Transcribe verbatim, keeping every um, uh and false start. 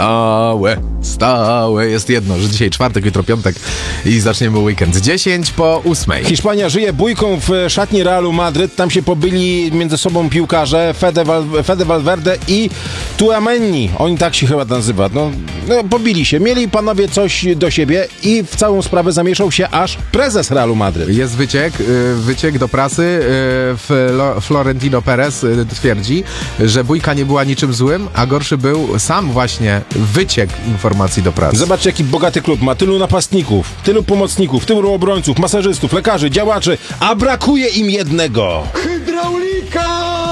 Stałe, stałe jest jedno, że dzisiaj czwartek, jutro piątek i zaczniemy weekend. dziesięć po ósmej. Hiszpania żyje bójką w szatni Realu Madryt. Tam się pobyli między sobą piłkarze Fede, Val, Fede Valverde i Tchouaméni. Oni tak się chyba nazywa. No, no, pobili się. Mieli panowie coś do siebie i w całą sprawę zamieszał się aż prezes Realu Madryt. Jest wyciek, wyciek do prasy. Florentino Perez twierdzi, że bójka nie była niczym złym, a gorszy był sam właśnie wyciek informacji do prasy. Zobaczcie, jaki bogaty klub ma. Tylu napastników, tylu pomocników, tylu obrońców, masażystów, lekarzy, działaczy, a brakuje im jednego. Hydraulika!